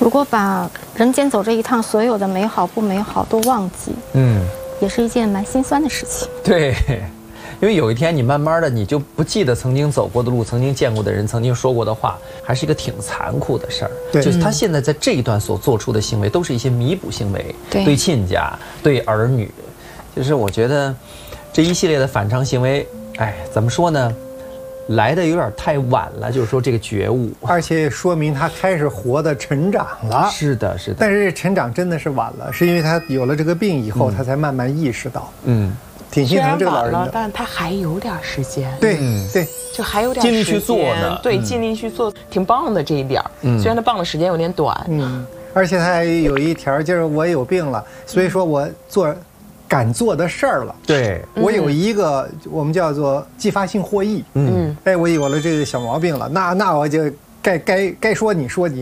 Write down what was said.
如果把人间走这一趟所有的美好不美好都忘记，也是一件蛮心酸的事情。 对，因为有一天你慢慢的你就不记得曾经走过的路、曾经见过的人、曾经说过的话，还是一个挺残酷的事儿。 对， 就是他现在在这一段所做出的行为，都是一些弥补行为， 对亲家、对儿女。就是我觉得这一系列的反常行为，哎，怎么说呢？来的有点太晚了，就是说这个觉悟， 而且说明他开始活的成长了。 是的，是的。 但是成长真的是晚了，是因为他有了这个病以后，他才慢慢意识到。挺心疼这个老人的。 但他还有点时间。 对对， 就还有点时间尽力去做呢。 对，尽力去做，挺棒的这一点。虽然他棒的时间有点短。 而且他还有一条，就是我有病了，所以说我敢做的事儿了。 对， 我有一个我们叫做继发性获益。哎，我有了这个小毛病了，那我就该说你说你。